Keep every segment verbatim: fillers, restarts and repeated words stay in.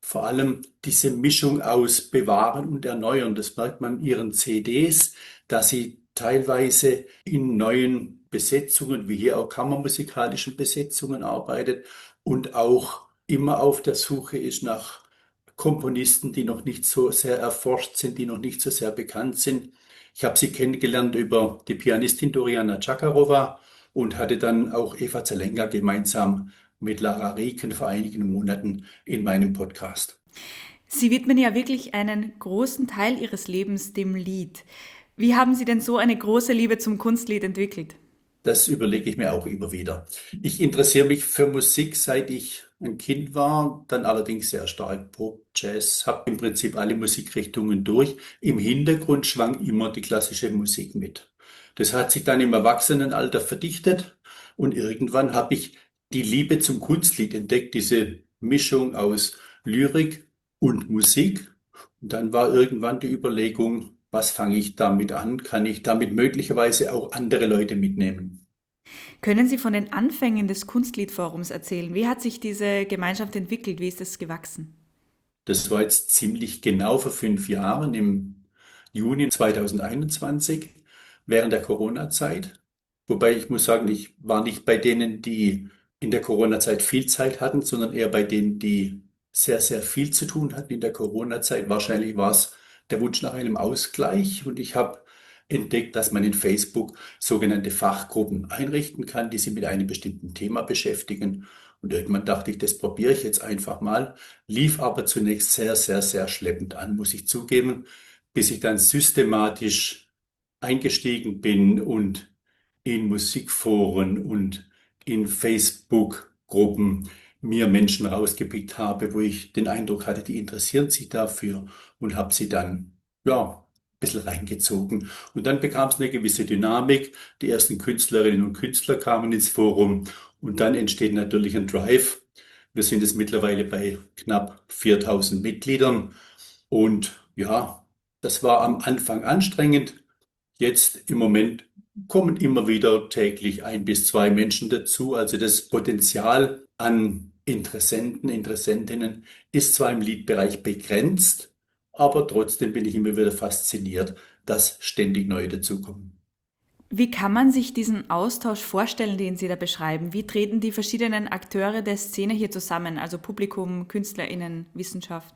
vor allem diese Mischung aus Bewahren und Erneuern. Das merkt man in ihren C Ds, dass sie teilweise in neuen Besetzungen, wie hier auch kammermusikalischen Besetzungen arbeitet und auch immer auf der Suche ist nach Komponisten, die noch nicht so sehr erforscht sind, die noch nicht so sehr bekannt sind. Ich habe sie kennengelernt über die Pianistin Doriana Chakarova und hatte dann auch Eva Zelenka gemeinsam mit Lara Rieken vor einigen Monaten in meinem Podcast. Sie widmen ja wirklich einen großen Teil Ihres Lebens dem Lied. Wie haben Sie denn so eine große Liebe zum Kunstlied entwickelt? Das überlege ich mir auch immer wieder. Ich interessiere mich für Musik, seit ich ein Kind war, dann allerdings sehr stark Pop, Jazz, habe im Prinzip alle Musikrichtungen durch. Im Hintergrund schwang immer die klassische Musik mit. Das hat sich dann im Erwachsenenalter verdichtet und irgendwann habe ich die Liebe zum Kunstlied entdeckt, diese Mischung aus Lyrik und Musik. Und dann war irgendwann die Überlegung, was fange ich damit an? Kann ich damit möglicherweise auch andere Leute mitnehmen? Können Sie von den Anfängen des Kunstliedforums erzählen? Wie hat sich diese Gemeinschaft entwickelt? Wie ist es gewachsen? Das war jetzt ziemlich genau vor fünf Jahren, im Juni zweitausendeinundzwanzig, während der Corona-Zeit. Wobei ich muss sagen, ich war nicht bei denen, die in der Corona-Zeit viel Zeit hatten, sondern eher bei denen, die sehr, sehr viel zu tun hatten in der Corona-Zeit. Wahrscheinlich war es der Wunsch nach einem Ausgleich und ich habe entdeckt, dass man in Facebook sogenannte Fachgruppen einrichten kann, die sich mit einem bestimmten Thema beschäftigen. Und irgendwann dachte ich, das probiere ich jetzt einfach mal, lief aber zunächst sehr, sehr, sehr schleppend an, muss ich zugeben, bis ich dann systematisch eingestiegen bin und in Musikforen und in Facebook-Gruppen mir Menschen rausgepickt habe, wo ich den Eindruck hatte, die interessieren sich dafür und habe sie dann, ja, ein bisschen reingezogen. Und dann bekam es eine gewisse Dynamik. Die ersten Künstlerinnen und Künstler kamen ins Forum und dann entsteht natürlich ein Drive. Wir sind jetzt mittlerweile bei knapp viertausend Mitgliedern und ja, das war am Anfang anstrengend. Jetzt im Moment kommen immer wieder täglich ein bis zwei Menschen dazu. Also das Potenzial an Interessenten, Interessentinnen ist zwar im Liedbereich begrenzt, aber trotzdem bin ich immer wieder fasziniert, dass ständig neue dazukommen. Wie kann man sich diesen Austausch vorstellen, den Sie da beschreiben? Wie treten die verschiedenen Akteure der Szene hier zusammen, also Publikum, KünstlerInnen, Wissenschaft?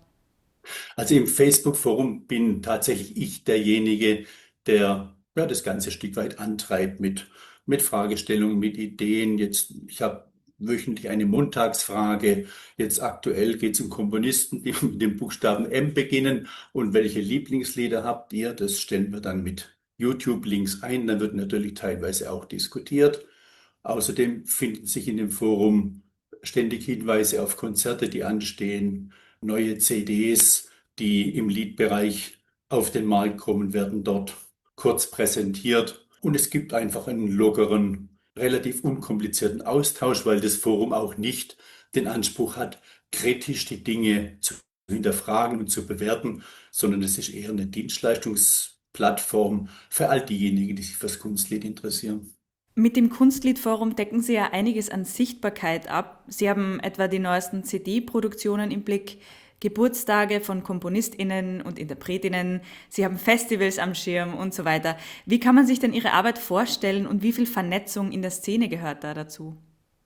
Also im Facebook-Forum bin tatsächlich ich derjenige, der ja, das ganze Stück weit antreibt mit, mit Fragestellungen, mit Ideen. Jetzt, ich habe wöchentlich eine Montagsfrage. Jetzt aktuell geht es um Komponisten, die mit dem Buchstaben M beginnen. Und welche Lieblingslieder habt ihr? Das stellen wir dann mit YouTube-Links ein. Dann wird natürlich teilweise auch diskutiert. Außerdem finden sich in dem Forum ständig Hinweise auf Konzerte, die anstehen, neue C Ds, die im Liedbereich auf den Markt kommen, werden dort kurz präsentiert. Und es gibt einfach einen lockeren, relativ unkomplizierten Austausch, weil das Forum auch nicht den Anspruch hat, kritisch die Dinge zu hinterfragen und zu bewerten, sondern es ist eher eine Dienstleistungsplattform für all diejenigen, die sich fürs Kunstlied interessieren. Mit dem Kunstliedforum decken Sie ja einiges an Sichtbarkeit ab. Sie haben etwa die neuesten C D-Produktionen im Blick, Geburtstage von KomponistInnen und InterpretInnen. Sie haben Festivals am Schirm und so weiter. Wie kann man sich denn Ihre Arbeit vorstellen und wie viel Vernetzung in der Szene gehört da dazu?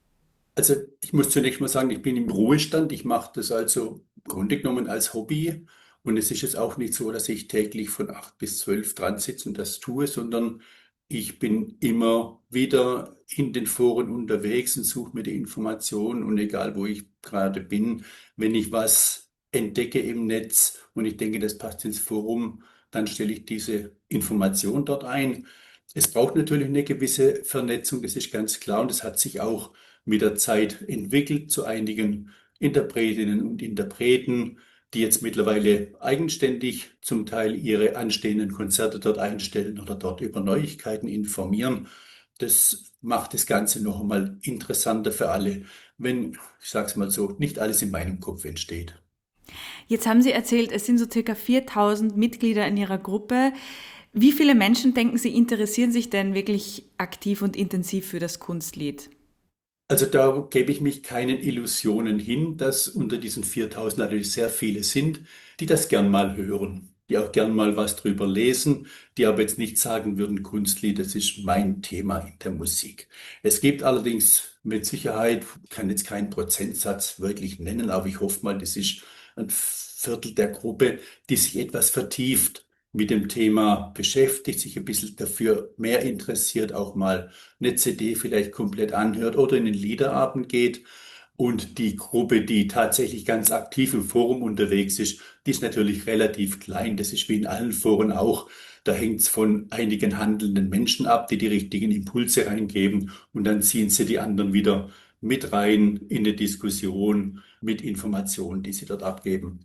Also ich muss zunächst mal sagen, ich bin im Ruhestand. Ich mache das also im Grunde genommen als Hobby. Und es ist jetzt auch nicht so, dass ich täglich von acht bis zwölf dran sitze und das tue, sondern ich bin immer wieder in den Foren unterwegs und suche mir die Informationen. Und egal, wo ich gerade bin, wenn ich was entdecke im Netz und ich denke, das passt ins Forum, dann stelle ich diese Information dort ein. Es braucht natürlich eine gewisse Vernetzung, das ist ganz klar. Und es hat sich auch mit der Zeit entwickelt zu einigen Interpretinnen und Interpreten, die jetzt mittlerweile eigenständig zum Teil ihre anstehenden Konzerte dort einstellen oder dort über Neuigkeiten informieren. Das macht das Ganze noch einmal interessanter für alle, wenn, ich sage es mal so, nicht alles in meinem Kopf entsteht. Jetzt haben Sie erzählt, es sind so circa viertausend Mitglieder in Ihrer Gruppe. Wie viele Menschen, denken Sie, interessieren sich denn wirklich aktiv und intensiv für das Kunstlied? Also da gebe ich mich keinen Illusionen hin, dass unter diesen viertausend natürlich sehr viele sind, die das gern mal hören, die auch gern mal was drüber lesen, die aber jetzt nicht sagen würden, Kunstlied, das ist mein Thema in der Musik. Es gibt allerdings mit Sicherheit, ich kann jetzt keinen Prozentsatz wirklich nennen, aber ich hoffe mal, das ist ein Viertel der Gruppe, die sich etwas vertieft mit dem Thema beschäftigt, sich ein bisschen dafür mehr interessiert, auch mal eine C D vielleicht komplett anhört oder in den Liederabend geht. Und die Gruppe, die tatsächlich ganz aktiv im Forum unterwegs ist, die ist natürlich relativ klein. Das ist wie in allen Foren auch. Da hängt es von einigen handelnden Menschen ab, die die richtigen Impulse reingeben und dann ziehen sie die anderen wieder mit rein in eine Diskussion mit Informationen, die sie dort abgeben.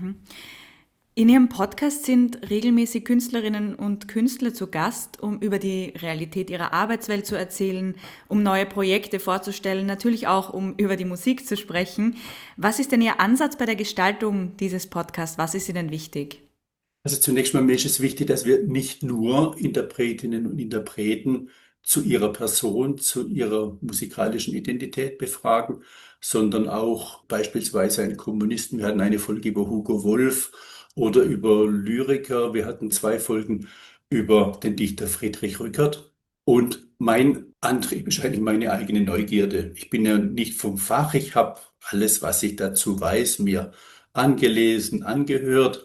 In Ihrem Podcast sind regelmäßig Künstlerinnen und Künstler zu Gast, um über die Realität ihrer Arbeitswelt zu erzählen, um neue Projekte vorzustellen, natürlich auch um über die Musik zu sprechen. Was ist denn Ihr Ansatz bei der Gestaltung dieses Podcasts? Was ist Ihnen wichtig? Also zunächst mal mir ist es wichtig, dass wir nicht nur Interpretinnen und Interpreten zu ihrer Person, zu ihrer musikalischen Identität befragen, sondern auch beispielsweise einen Komponisten. Wir hatten eine Folge über Hugo Wolf oder über Lyriker. Wir hatten zwei Folgen über den Dichter Friedrich Rückert. Und mein Antrieb ist eigentlich meine eigene Neugierde. Ich bin ja nicht vom Fach. Ich habe alles, was ich dazu weiß, mir angelesen, angehört.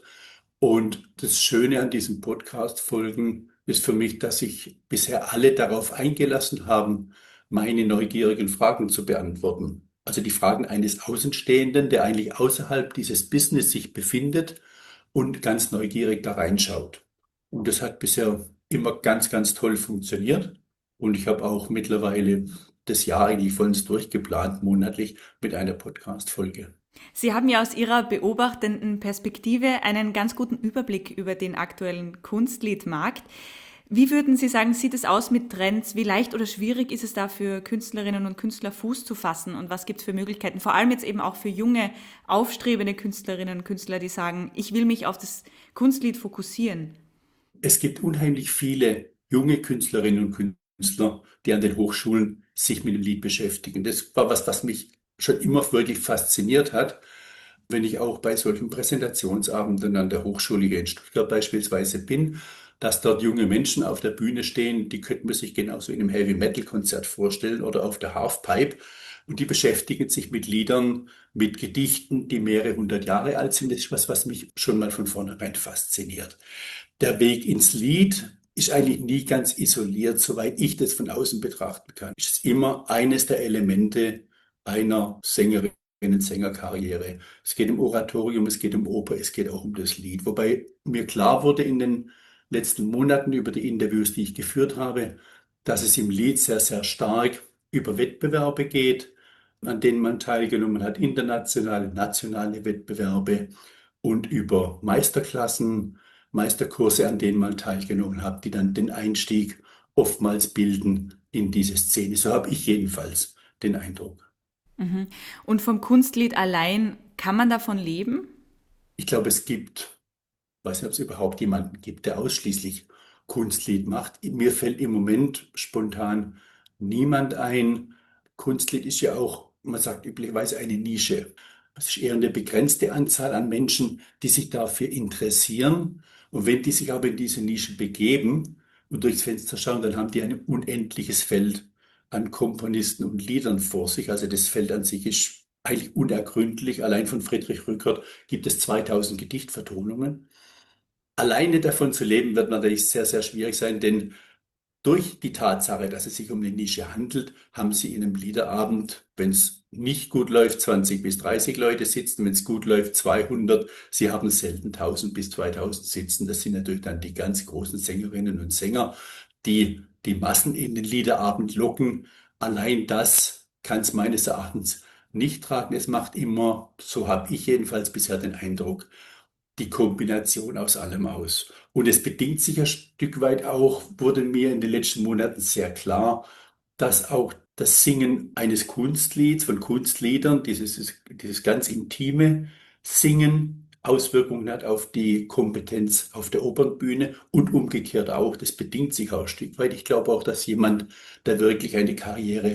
Und das Schöne an diesen Podcast-Folgen ist für mich, dass sich bisher alle darauf eingelassen haben, meine neugierigen Fragen zu beantworten. Also die Fragen eines Außenstehenden, der eigentlich außerhalb dieses Business sich befindet und ganz neugierig da reinschaut. Und das hat bisher immer ganz, ganz toll funktioniert. Und ich habe auch mittlerweile das Jahr eigentlich vollends durchgeplant, monatlich mit einer Podcast-Folge. Sie haben ja aus Ihrer beobachtenden Perspektive einen ganz guten Überblick über den aktuellen Kunstliedmarkt. Wie würden Sie sagen, sieht es aus mit Trends? Wie leicht oder schwierig ist es da für Künstlerinnen und Künstler Fuß zu fassen? Und was gibt es für Möglichkeiten? Vor allem jetzt eben auch für junge, aufstrebende Künstlerinnen und Künstler, die sagen, ich will mich auf das Kunstlied fokussieren. Es gibt unheimlich viele junge Künstlerinnen und Künstler, die an den Hochschulen sich mit dem Lied beschäftigen. Das war was, was mich schon immer wirklich fasziniert hat, wenn ich auch bei solchen Präsentationsabenden an der Hochschule hier in Stuttgart beispielsweise bin, dass dort junge Menschen auf der Bühne stehen, die könnte man sich genauso in einem Heavy-Metal-Konzert vorstellen oder auf der Halfpipe. Und die beschäftigen sich mit Liedern, mit Gedichten, die mehrere hundert Jahre alt sind. Das ist was, was mich schon mal von vornherein fasziniert. Der Weg ins Lied ist eigentlich nie ganz isoliert, soweit ich das von außen betrachten kann. Es ist immer eines der Elemente einer Sängerin und Sängerkarriere. Es geht um Oratorium, es geht um Oper, es geht auch um das Lied. Wobei mir klar wurde in den letzten Monaten über die Interviews, die ich geführt habe, dass es im Lied sehr, sehr stark über Wettbewerbe geht, an denen man teilgenommen hat, internationale, nationale Wettbewerbe und über Meisterklassen, Meisterkurse, an denen man teilgenommen hat, die dann den Einstieg oftmals bilden in diese Szene. So habe ich jedenfalls den Eindruck. Mhm. Und vom Kunstlied allein, kann man davon leben? Ich glaube, es gibt, ich weiß nicht, ob es überhaupt jemanden gibt, der ausschließlich Kunstlied macht. Mir fällt im Moment spontan niemand ein. Kunstlied ist ja auch, man sagt üblicherweise, eine Nische. Es ist eher eine begrenzte Anzahl an Menschen, die sich dafür interessieren. Und wenn die sich aber in diese Nische begeben und durchs Fenster schauen, dann haben die ein unendliches Feld an Komponisten und Liedern vor sich. Also das Feld an sich ist eigentlich unergründlich. Allein von Friedrich Rückert gibt es zweitausend Gedichtvertonungen. Alleine davon zu leben wird natürlich sehr, sehr schwierig sein, denn durch die Tatsache, dass es sich um eine Nische handelt, haben Sie in einem Liederabend, wenn es nicht gut läuft, zwanzig bis dreißig Leute sitzen, wenn es gut läuft, zweihundert. Sie haben selten tausend bis zweitausend sitzen. Das sind natürlich dann die ganz großen Sängerinnen und Sänger, die die Massen in den Liederabend locken. Allein das kann es meines Erachtens nicht tragen. Es macht immer, so habe ich jedenfalls bisher den Eindruck, die Kombination aus allem aus. Und es bedingt sich ein Stück weit auch, wurde mir in den letzten Monaten sehr klar, dass auch das Singen eines Kunstlieds, von Kunstliedern, dieses, dieses ganz intime Singen Auswirkungen hat auf die Kompetenz auf der Opernbühne und umgekehrt auch. Das bedingt sich auch ein Stück weit. Ich glaube auch, dass jemand, der wirklich eine Karriere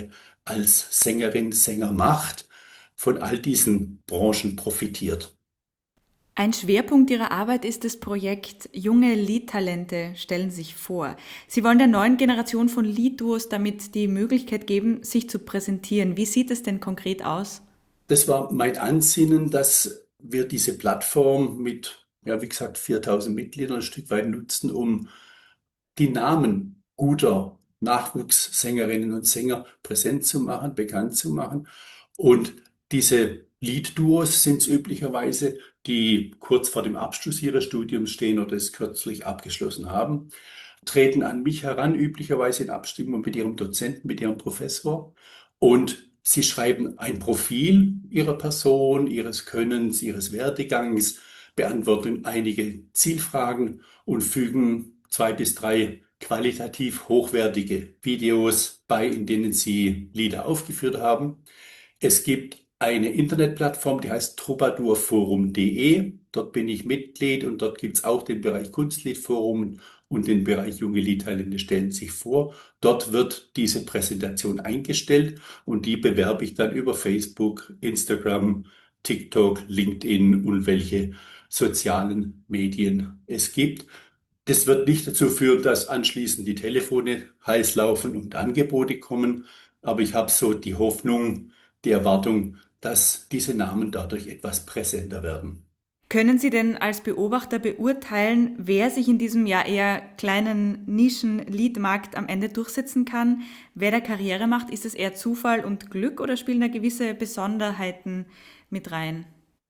als Sängerin, Sänger macht, von all diesen Branchen profitiert. Ein Schwerpunkt Ihrer Arbeit ist das Projekt Junge Liedtalente stellen sich vor. Sie wollen der neuen Generation von Liedduos damit die Möglichkeit geben, sich zu präsentieren. Wie sieht es denn konkret aus? Das war mein Ansinnen, dass wir diese Plattform mit, ja, wie gesagt, viertausend Mitgliedern ein Stück weit nutzen, um die Namen guter Nachwuchssängerinnen und Sänger präsent zu machen, bekannt zu machen. Und diese Liedduos sind es üblicherweise, die kurz vor dem Abschluss ihres Studiums stehen oder es kürzlich abgeschlossen haben, treten an mich heran, üblicherweise in Abstimmung mit ihrem Dozenten, mit ihrem Professor. Und sie schreiben ein Profil ihrer Person, ihres Könnens, ihres Werdegangs, beantworten einige Zielfragen und fügen zwei bis drei qualitativ hochwertige Videos bei, in denen sie Lieder aufgeführt haben. Es gibt eine Internetplattform, die heißt troubadourforum punkt de. Dort bin ich Mitglied und dort gibt es auch den Bereich Kunstliedforum und den Bereich Junge Liedtalente stellen sich vor. Dort wird diese Präsentation eingestellt und die bewerbe ich dann über Facebook, Instagram, TikTok, LinkedIn und welche sozialen Medien es gibt. Das wird nicht dazu führen, dass anschließend die Telefone heiß laufen und Angebote kommen, aber ich habe so die Hoffnung, die Erwartung, dass diese Namen dadurch etwas präsenter werden. Können Sie denn als Beobachter beurteilen, wer sich in diesem ja eher kleinen Nischen-Liedmarkt am Ende durchsetzen kann? Wer da Karriere macht? Ist es eher Zufall und Glück oder spielen da gewisse Besonderheiten mit rein?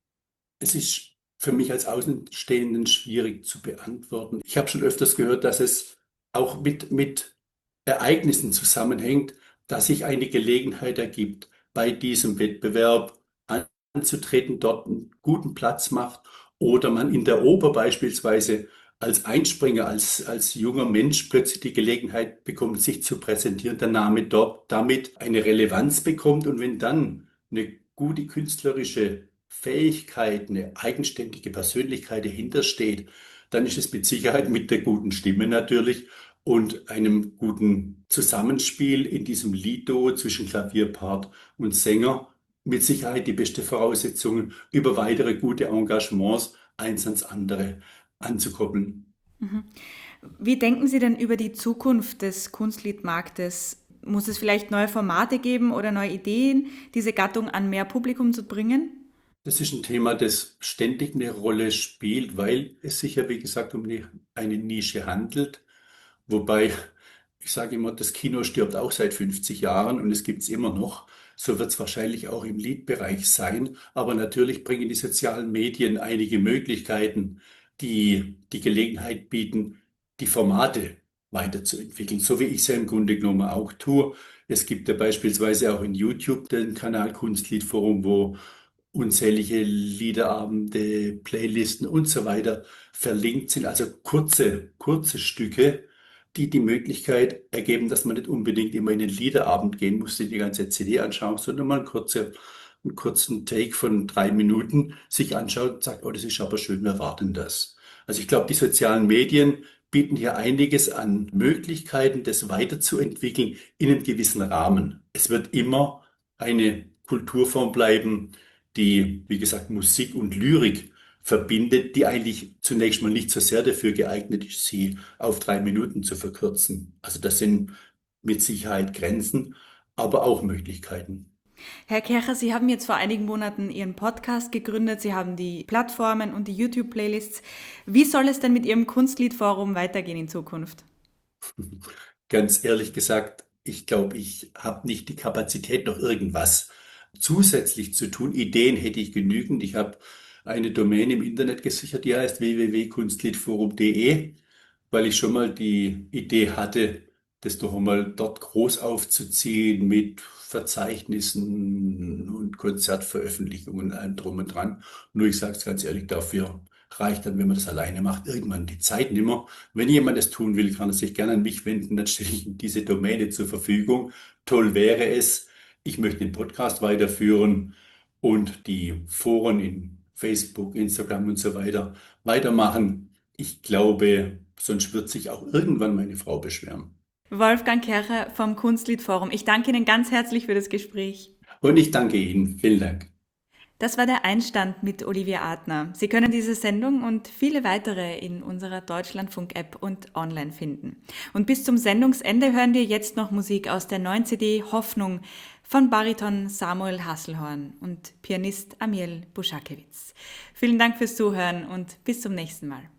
Es ist für mich als Außenstehenden schwierig zu beantworten. Ich habe schon öfters gehört, dass es auch mit, mit Ereignissen zusammenhängt, dass sich eine Gelegenheit ergibt, bei diesem Wettbewerb anzutreten, dort einen guten Platz macht oder man in der Oper beispielsweise als Einspringer, als, als junger Mensch plötzlich die Gelegenheit bekommt, sich zu präsentieren, der Name dort damit eine Relevanz bekommt und wenn dann eine gute künstlerische Fähigkeit, eine eigenständige Persönlichkeit dahinter steht, dann ist es mit Sicherheit mit der guten Stimme natürlich und einem guten Zusammenspiel in diesem Liedduo zwischen Klavierpart und Sänger mit Sicherheit die beste Voraussetzung, über weitere gute Engagements eins ans andere anzukoppeln. Mhm. Wie denken Sie denn über die Zukunft des Kunstliedmarktes? Muss es vielleicht neue Formate geben oder neue Ideen, diese Gattung an mehr Publikum zu bringen? Das ist ein Thema, das ständig eine Rolle spielt, weil es sich ja, wie gesagt, um eine, eine Nische handelt. Wobei, ich sage immer, das Kino stirbt auch seit fünfzig Jahren und es gibt es immer noch. So wird es wahrscheinlich auch im Liedbereich sein. Aber natürlich bringen die sozialen Medien einige Möglichkeiten, die die Gelegenheit bieten, die Formate weiterzuentwickeln, so wie ich es ja im Grunde genommen auch tue. Es gibt ja beispielsweise auch in YouTube den Kanal Kunstliedforum, wo unzählige Liederabende, Playlisten und so weiter verlinkt sind. Also kurze, kurze Stücke, die die Möglichkeit ergeben, dass man nicht unbedingt immer in den Liederabend gehen muss, die ganze C D anschauen, sondern mal einen kurzen, einen kurzen Take von drei Minuten sich anschaut und sagt, oh, das ist aber schön, wer war denn das? Also ich glaube, die sozialen Medien bieten hier einiges an Möglichkeiten, das weiterzuentwickeln in einem gewissen Rahmen. Es wird immer eine Kulturform bleiben, die, wie gesagt, Musik und Lyrik verbindet, die eigentlich zunächst mal nicht so sehr dafür geeignet ist, sie auf drei Minuten zu verkürzen. Also das sind mit Sicherheit Grenzen, aber auch Möglichkeiten. Herr Kercher, Sie haben jetzt vor einigen Monaten Ihren Podcast gegründet, Sie haben die Plattformen und die YouTube-Playlists. Wie soll es denn mit Ihrem Kunstliedforum weitergehen in Zukunft? Ganz ehrlich gesagt, ich glaube, ich habe nicht die Kapazität, noch irgendwas zusätzlich zu tun. Ideen hätte ich genügend. Ich habe eine Domain im Internet gesichert, die heißt w w w punkt kunstliedforum punkt de, weil ich schon mal die Idee hatte, das doch einmal dort groß aufzuziehen mit Verzeichnissen und Konzertveröffentlichungen und allem drum und dran. Nur ich sage es ganz ehrlich, dafür reicht dann, wenn man das alleine macht, irgendwann die Zeit nimmer. Wenn jemand das tun will, kann er sich gerne an mich wenden, dann stelle ich ihm diese Domäne zur Verfügung. Toll wäre es, ich möchte den Podcast weiterführen und die Foren in Facebook, Instagram und so weiter weitermachen. Ich glaube, sonst wird sich auch irgendwann meine Frau beschweren. Wolfgang Kercher vom Kunstliedforum. Ich danke Ihnen ganz herzlich für das Gespräch. Und ich danke Ihnen. Vielen Dank. Das war der Einstand mit Olivia Adner. Sie können diese Sendung und viele weitere in unserer Deutschlandfunk-App und online finden. Und bis zum Sendungsende hören wir jetzt noch Musik aus der neuen C D Hoffnung von Bariton Samuel Hasselhorn und Pianist Amiel Buschakewitz. Vielen Dank fürs Zuhören und bis zum nächsten Mal.